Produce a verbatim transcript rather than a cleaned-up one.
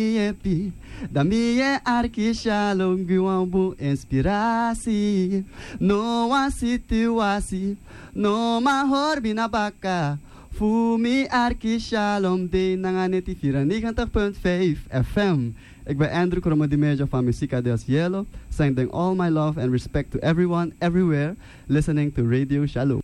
Epi, da mie arki shalom guambu inspiratie. No one situatie, no ma horbi na baka. Fumi arki shalom de nanganeti vira negentig punt vijf F M. Ik ben Andrew Kromodimejo van Musica del Cielo, sending all my love and respect to everyone, everywhere, listening to Radio Shalom.